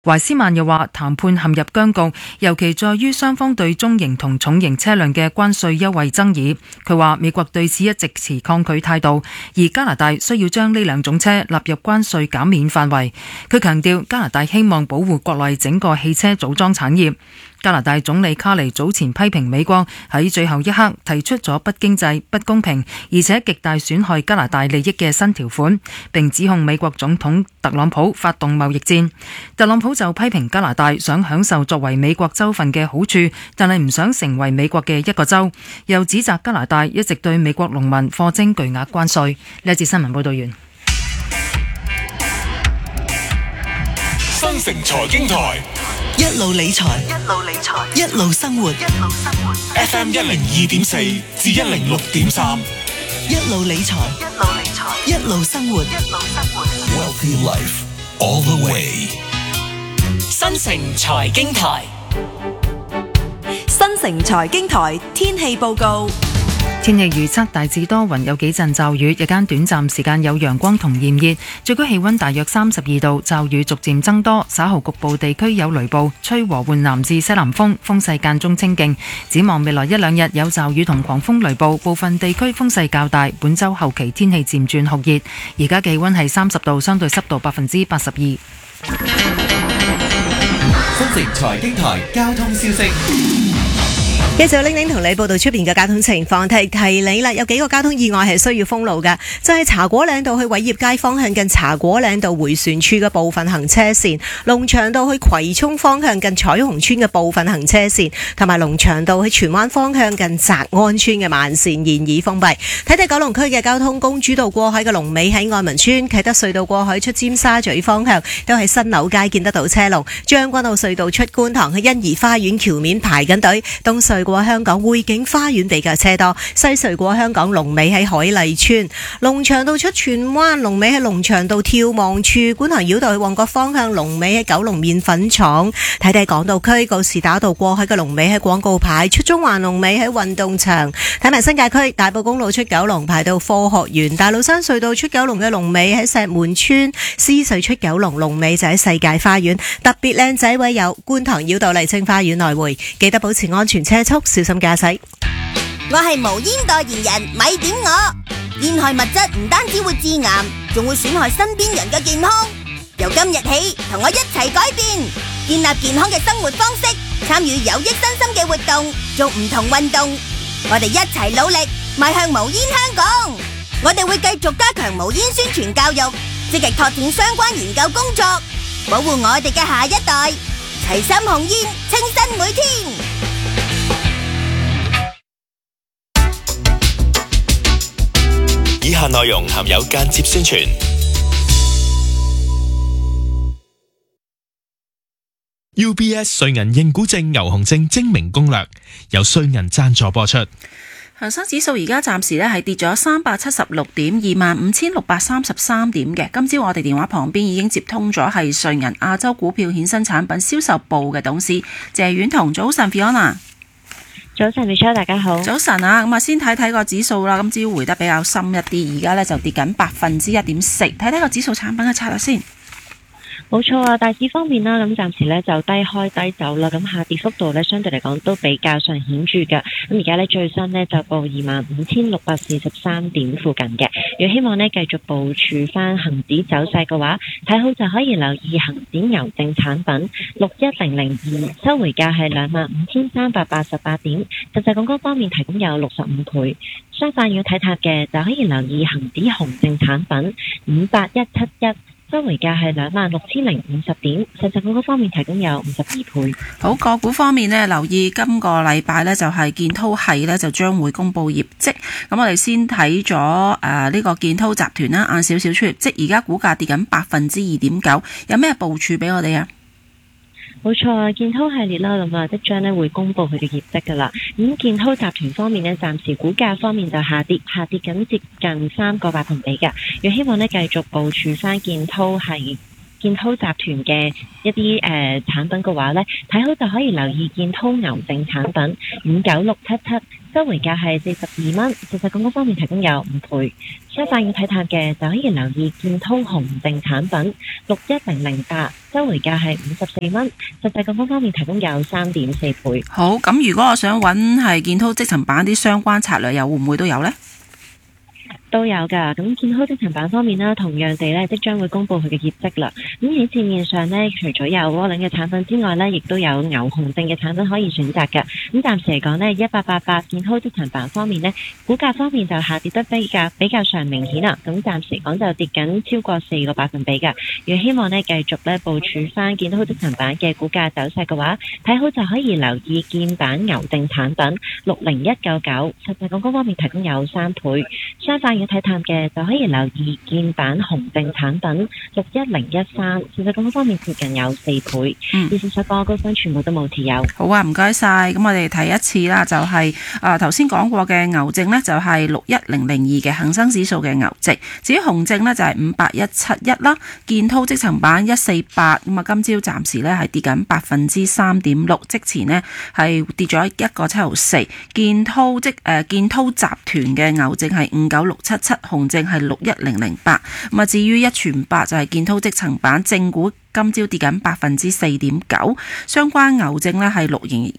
懷斯曼又話談判陷入僵局，尤其在於雙方對中型同重型車輛嘅關稅優惠爭議。佢話美國對此一直持抗拒態度，而加拿大需要將呢兩種車納入關稅減免範圍。佢強調加拿大希望保護國內整個汽車組裝產業。加拿大總理卡尼早前批評美國喺最後一刻提出咗不經濟、不公平，而且極大損害加拿大利益嘅新條款，並指控美國總統特朗普發動貿易戰。特朗普就批評加拿大想享受作為美國州份嘅好處，但係唔想成為美國嘅一個州，又指責加拿大一直對美國農民課徵巨額關稅。呢一節新聞報道完。 新城財經台一路理財，一路生活。 FM 102.4至106.3， 一路理財，一路生活。 Wealthy Life all the way。 新城財經台， 新城財經台天氣報告。 天氣預測大致多雲，有幾陣驟雨，日間短暫時間有陽光同炎熱，最高氣溫大約32度，驟雨逐漸增多，稍後局部地區有雷暴，吹和緩南至西南風，風勢間中清勁。展望未來一兩日有驟雨同狂風雷暴，部分地區風勢較大。本週後期天氣漸轉酷熱，而家氣溫係30度，相對濕度82%。 新城財經台交通消息。 繼續玲玲同你報道出邊嘅交通情況，提你啦，有幾個交通意外係需要封路㗎，就係茶果嶺道去偉業街方向近茶果嶺道迴旋處嘅部分行車線，龍翔道去葵涌方向近彩虹村嘅部分行車線，同埋龍翔道去荃灣方向近澤安村嘅慢線現已封閉。睇九龍區嘅交通，公主道過海嘅龍尾喺愛民村，啟德隧道過海出尖沙咀方向都喺新樓街見得到車龍，將軍澳隧道出觀塘去欣怡花園橋面排緊隊，東隧過香港匯景花園比較車多，西隧過香港龍尾喺海麗村，龍翔道出荃灣龍尾喺龍翔道眺望處，觀塘繞道去旺角方向龍尾喺九龍麵粉廠。睇港島區告士打道過海嘅龍尾喺廣告牌，出中環龍尾喺運動場。睇埋新界區大埔公路出九龍排到科學園，大老山隧道出九龍嘅龍尾喺石門村，獅隧出九龍龍尾就喺世界花園。特別靚仔位有觀塘繞道麗晶花園來回，記得保持安全車速，小心駕駛。 我係無煙代言人，咪點我。煙害物質唔單止會致癌，仲會損害身邊人嘅健康。由今日起，同我一齊改變，建立健康嘅生活方式，參與有益身心嘅活動，做唔同運動。我哋一齊努力，邁向無煙香港。我哋會繼續加強無煙宣傳教育，積極拓展相關研究工作，保護我哋嘅下一代。齊心控煙，清新每天。 以下內容含有間接宣傳。UBS 瑞銀認股證牛熊證精明攻略，由瑞銀贊助播出。 恒生指數而家暫時係跌咗376點，25,633點嘅。今朝我哋電話旁邊已經接通咗係瑞銀亞洲股票衍生產品銷售部嘅董事謝婉彤。早晨 Fiona。 早晨 Michelle， 大家好。 早晨啊，咁先睇個指數啦。今朝回得比較深一啲，而家呢就跌緊1.4%。睇個指數產品嘅策略先。 冇錯啊，大市方面啦，咁暫時呢就低開低走啦，咁下跌幅度呢相對嚟講都比較上顯著嘅。咁而家呢最新呢就報25,643點附近嘅。如果希望呢繼續部署翻恒指走勢嘅話，睇好就可以留意恒指牛證產品61002，收回價係25,388點。實際槓桿方面提供有65倍。相反要睇塔嘅就可以留意恒指熊證產品58171。收回價係26,050點，實際槓桿方面提供有52倍。 好，個股方面呢，留意今個禮拜呢就係建滔系呢就將會公布業績。咁我哋先睇咗呢個建滔集團啦，晏少少出業績，而家股價跌緊2.9%，有咩部署俾我哋啊？ 冇錯啊，建滔系列啦，咁啊即將呢會公布佢嘅業績噶啦。咁建滔集團方面呢，暫時股價方面就下跌緊接近3個百分比嘅。若希望呢繼續部署翻建滔系建滔集團嘅一啲產品嘅話呢，睇好就可以留意建滔牛證產品59677，收回價係42蚊，實際槓桿方面提供有5倍。相反要睇淡嘅就可以留意建滔紅證產品61008，收回價係54蚊，實際槓桿方面提供有3.4倍。 好，咁如果我想揾係建滔積層板啲相關策略，又會唔會都有呢？ 都有㗎，咁建滔積層板方面啦，同樣地咧，即將會公布佢嘅業績啦。咁喺市面上呢，除咗有窩輪嘅產品之外呢，亦都有牛熊證嘅產品可以選擇㗎。咁暫時嚟講呢，1888建滔積層板方面呢，股價方面就下跌得比較上明顯啦。咁暫時嚟講就跌緊超過4個百分比㗎。如果希望呢繼續呢部署翻建滔積層板嘅股價走勢嘅話，睇好就可以留意建板牛證產品60199，實際槓桿方面提供有3倍。相反要睇淡嘅就可以留意建板紅證產品61013，實際槓桿方面接近有4倍。以上所講嘅股份全部都冇持有。 好啊，唔該晒。咁我哋睇一次啦，就係頭先講過嘅牛證呢，就係61002嘅恒生指數嘅牛證。至於紅證呢，就係58171啦。建滔積層板148，咁啊今朝暫時呢係跌緊3.6%，即前呢係跌咗1.764。建滔集團嘅牛證係59677，紅證係61008。咁啊至於1傳8就係建滔積層板正股，今朝跌緊4.9%，相關牛證呢係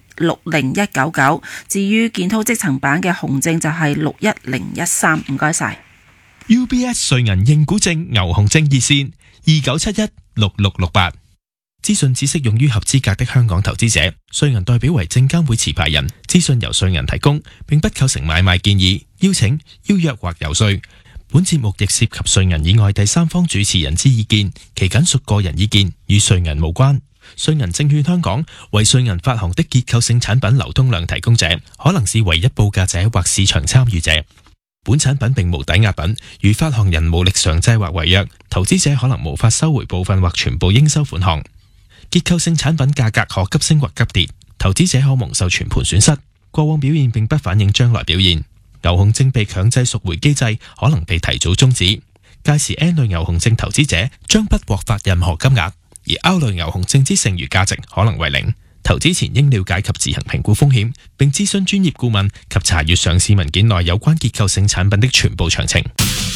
60199。至於建滔積層板嘅紅證就係61013。唔該晒。 UBS 瑞銀認股證牛熊證熱線29716668。資訊只適用於合資格的香港投資者，瑞銀代表為證監會持牌人，資訊由瑞銀提供，並不構成買賣建議、邀請、邀約或遊說。本節目亦涉及瑞銀以外第三方主持人之意見，其僅屬個人意見，與瑞銀無關。瑞銀證券香港為瑞銀發行的結構性產品流通量提供者，可能是唯一報價者或市場參與者。本產品並無抵押品，如發行人無力償債或違約，投資者可能無法收回部分或全部應收款項。結構性產品價格可急升或急跌，投資者可蒙受全盤損失。過往表現並不反映將來表現。牛熊證被強制贖回機制可能被提早終止，屆時 N 類牛熊證投資者將不獲發任何金額，而 R 類牛熊證之剩餘價值可能為0。投資前應了解及自行評估風險，並諮詢專業顧問及查閱上市文件內有關結構性產品的全部詳情。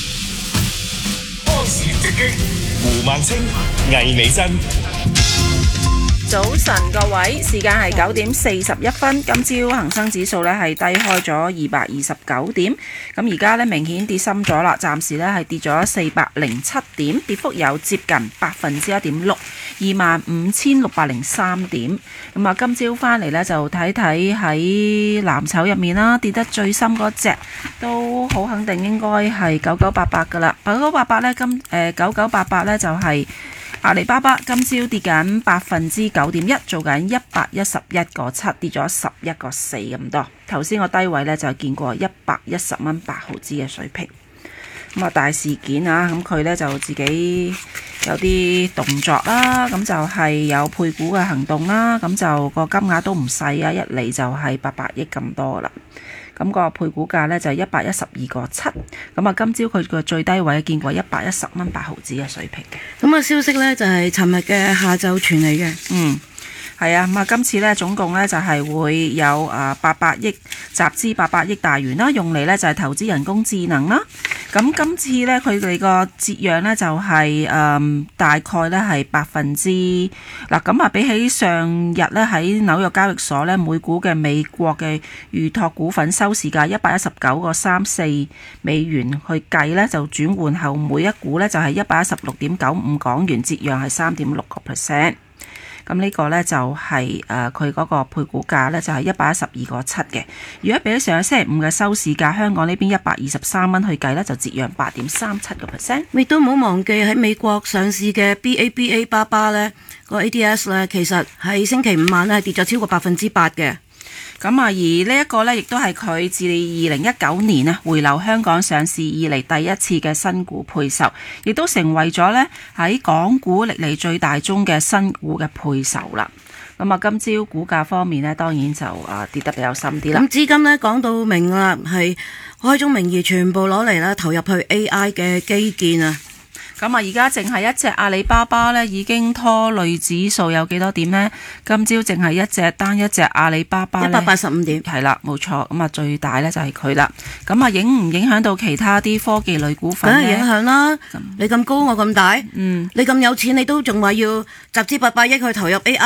直擊，胡孟青、魏美珍。 早晨各位，時間係9:41。今朝恒生指數呢係低開咗229點，咁而家呢明顯跌深咗啦，暫時呢係跌咗407點，跌幅有接近1.6%， 25,603點。咁啊，今朝翻嚟呢就睇睇喺藍籌入面啦，跌得最深嗰隻都好肯定應該係9988噶啦。9988呢9988呢就係阿里巴巴，今朝跌緊9.1%，做緊111.7，跌咗11.4咁多。頭先個低位呢就見過110蚊8毫子嘅水平。咁啊大事件啊，咁佢呢就自己有啲動作啦，咁就係有配股嘅行動啦，咁就個金額都唔細啊，一嚟就係800億咁多啦。咁個配股價呢就係112.7，咁啊今朝佢個最低位見過110蚊8毫子嘅水平嘅。 咁啊消息呢就係尋日嘅下晝傳嚟嘅。 係啊，咁啊今次呢總共呢就係會有800億集資800億大元啦，用嚟呢就係投資人工智能啦。咁今次呢，佢哋個折讓呢就係大概呢係%嗱，咁啊比起上日呢喺紐約交易所呢每股嘅美國嘅預託股份收市價119.34美元去計呢，就轉換後每一股呢就係116.95港元，折讓係3.6%。咁呢個呢就係佢嗰個配股價呢就係112.7嘅。如果比起上星期五嘅收市價，香港呢邊123蚊去計呢，就折讓8.37%。 亦都唔好忘記喺美國上市嘅 BABA 巴巴呢個 ADS 呢，其實喺星期五晚呢係跌咗超過8%嘅。 咁啊，而呢一個呢，亦都係佢自2019年啊回流香港上市以嚟第一次嘅新股配售，亦都成為咗呢喺港股歷嚟最大宗嘅新股嘅配售啦。咁啊，今朝股價方面呢，當然就跌得比較深啲啦。 咁資金呢講到明啦，係開宗明義全部攞嚟啦，投入去 AI 嘅基建啊。 咁啊，而家淨係一隻阿里巴巴呢，已經拖累指數有幾多點呢？今朝淨係單一隻阿里巴巴 185點， 係啦，冇錯。咁啊，最大呢就係佢啦。咁啊，影唔影響到其他啲科技類股份呢？ 梗係影響啦。你咁高，我咁大，你咁有錢，你都仲話要集資800億去投入 AI。